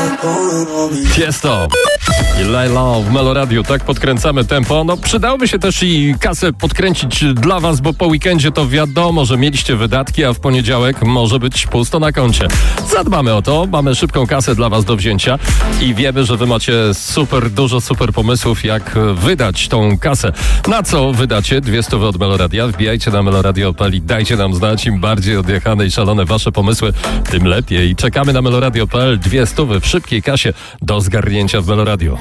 Jest to i Layla w Meloradiu. Tak podkręcamy tempo. No przydałoby się też i kasę podkręcić dla was, bo po weekendzie to wiadomo, że mieliście wydatki, a w poniedziałek może być pusto na koncie. Zadbamy o to. Mamy szybką kasę dla was do wzięcia i wiemy, że wy macie dużo super pomysłów, jak wydać tą kasę. Na co wydacie 200 od Meloradia? Wbijajcie na meloradio.pl i dajcie nam znać. Im bardziej odjechane i szalone wasze pomysły, tym lepiej. Czekamy na meloradio.pl. 200 w szybkiej kasie do zgarnięcia w Meloradiu.